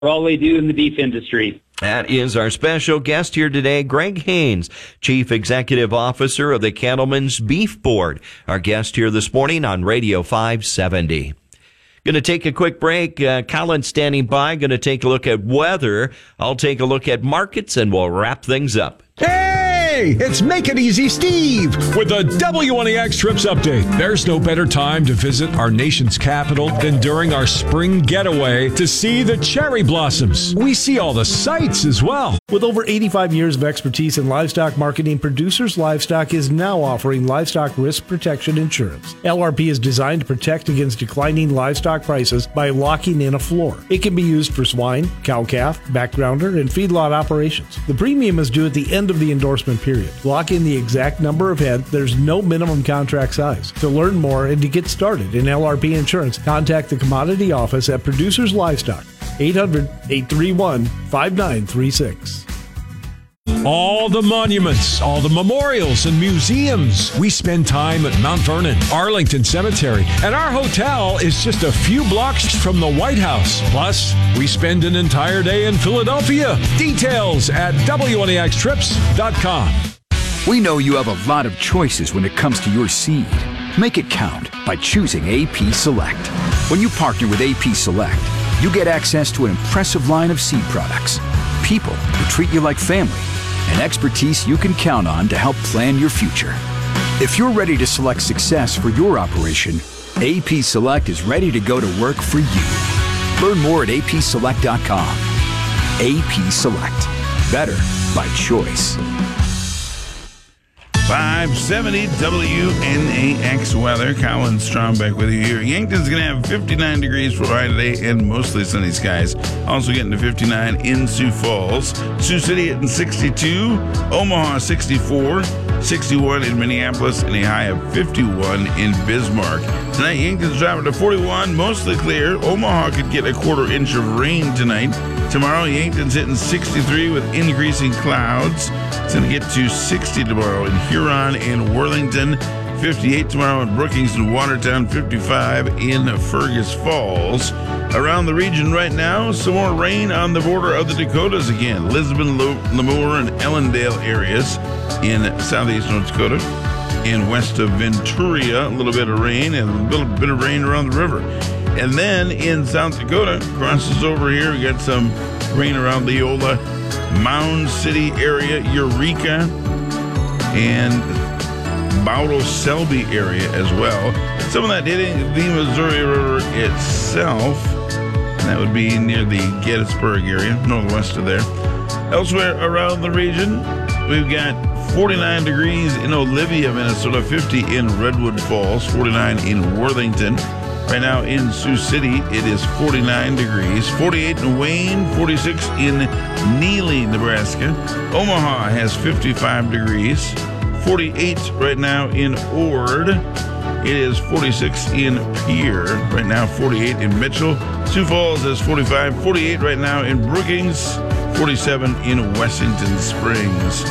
all they do in the beef industry. That is our special guest here today, Greg Haynes, Chief Executive Officer of the Cattlemen's Beef Board. Our guest here this morning on Radio 570. Going to take a quick break. Colin standing by. Going to take a look at weather. I'll take a look at markets, and we'll wrap things up. Hey, it's Make It Easy Steve with the WNEX Trips Update. There's no better time to visit our nation's capital than during our spring getaway to see the cherry blossoms. We see all the sights as well. With over 85 years of expertise in livestock marketing, Producers Livestock is now offering livestock risk protection insurance. LRP is designed to protect against declining livestock prices by locking in a floor. It can be used for swine, cow-calf, backgrounder, and feedlot operations. The premium is due at the end of the endorsement period. Lock in the exact number of head. There's no minimum contract size. To learn more and to get started in LRP insurance, contact the Commodity Office at Producers Livestock, 800-831-5936. All the monuments, all the memorials and museums. We spend time at Mount Vernon, Arlington Cemetery, and our hotel is just a few blocks from the White House. Plus, we spend an entire day in Philadelphia. Details at WNEXtrips.com. We know you have a lot of choices when it comes to your seed. Make it count by choosing AP Select. When you partner with AP Select, you get access to an impressive line of seed products, people who treat you like family, and expertise you can count on to help plan your future. If you're ready to select success for your operation, AP Select is ready to go to work for you. Learn more at apselect.com. AP Select. Better by choice. 570 WNAX weather. Colin Strombeck with you here. Yankton's going to have 59 degrees for high today and mostly sunny skies. Also getting to 59 in Sioux Falls. Sioux City hitting 62. Omaha 64. 61 in Minneapolis and a high of 51 in Bismarck. Tonight, Yankton's dropping to 41, mostly clear. Omaha could get a quarter inch of rain tonight. Tomorrow, Yankton's hitting 63 with increasing clouds. It's going to get to 60 tomorrow in Huron and Worthington. 58 tomorrow in Brookings and Watertown. 55 in Fergus Falls. Around the region right now, some more rain on the border of the Dakotas again. Lisbon, Lemoore, and Ellendale areas in southeast North Dakota. And west of Venturia, a little bit of rain and a little bit of rain around the river. And then in South Dakota, crosses over here, we got some rain around Leola, Mound City area, Eureka, and Bowdle Selby area as well. Some of that hitting the Missouri River itself. And that would be near the Gettysburg area, northwest of there. Elsewhere around the region, we've got 49 degrees in Olivia, Minnesota, 50 in Redwood Falls, 49 in Worthington. Right now in Sioux City, it is 49 degrees, 48 in Wayne, 46 in Neely, Nebraska. Omaha has 55 degrees, 48 right now in Ord. It is 46 in Pierre, right now 48 in Mitchell. Sioux Falls has 45, 48 right now in Brookings, 47 in Wessington Springs.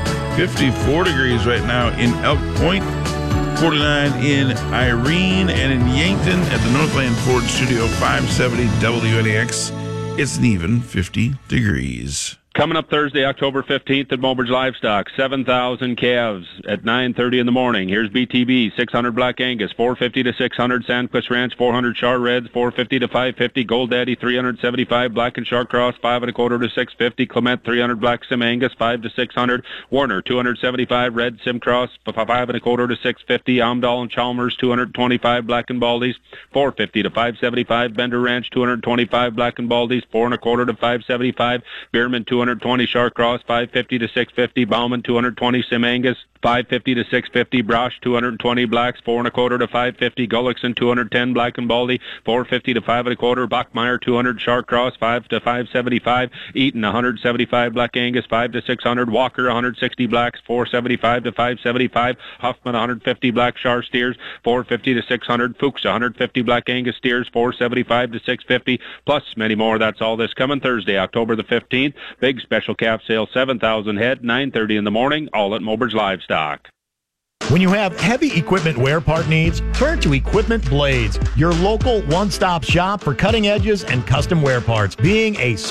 54 degrees right now in Elk Point, 49 in Irene, and in Yankton at the Northland Ford Studio 570 WNEX, it's an even 50 degrees. Coming up Thursday, October 15th at Mobridge Livestock, 7,000 calves at 9:30 in the morning. Here's BTB, 600 Black Angus, 450 to 600 Sandquist Ranch, 400 Char Reds, 450 to 550 Gold Daddy, 375 Black and Shark Cross, 5 1/4 to 650 Clement, 300 Black Sim Angus, 5 to 600 Warner, 275 Red Sim Cross, 5 1/4 to 650 Amdahl and Chalmers, 225 Black and Baldies, 450 to 575 Bender Ranch, 225 Black and Baldies, 4 1/4 to 575 Bierman, 220 Shark Cross, 550 to 650 Bauman, 220 Sim Angus, 550 to 650 Brosh, 220 Blacks, 4 1/4 to 550 Gullickson, 210 Black and Baldy, 450 to 5 1/4 Bachmeyer, 200 Shark Cross, 5 to 575 Eaton, 175 Black Angus, 5 to 600 Walker, 160 Blacks, 475 to 575 Huffman, 150 Black Shar Steers, 450 to 600 Fuchs, 150 Black Angus Steers, 475 to 650 plus many more. That's all this coming Thursday, October the 15th. Big special calf sale, 7,000 head, 9:30 in the morning, all at Mobridge Livestock. When you have heavy equipment wear part needs, turn to Equipment Blades, your local one-stop shop for cutting edges and custom wear parts. Being a